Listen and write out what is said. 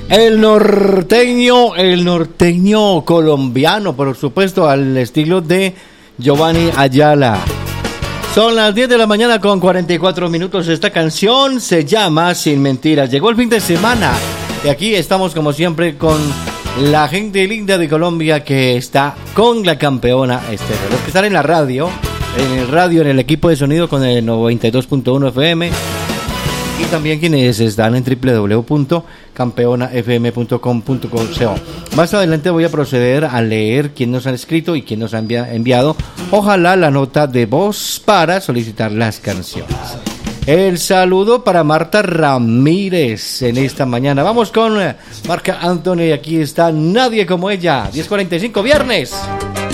El norteño colombiano, por supuesto, al estilo de Giovanni Ayala. Son las 10 de la mañana con 44 minutos. Esta canción se llama Sin Mentiras. Llegó el fin de semana y aquí estamos como siempre con la gente linda de Colombia que está con la campeona estéreo. Los que están en la radio, en el equipo de sonido con el 92.1 FM. Y también quienes están en www.campeonafm.com.co. Más adelante voy a proceder a leer quién nos ha escrito y quién nos ha enviado, ojalá, la nota de voz para solicitar las canciones. El saludo para Marta Ramírez en esta mañana. Vamos con Marca Anthony, aquí está Nadie Como Ella, 10:45, viernes.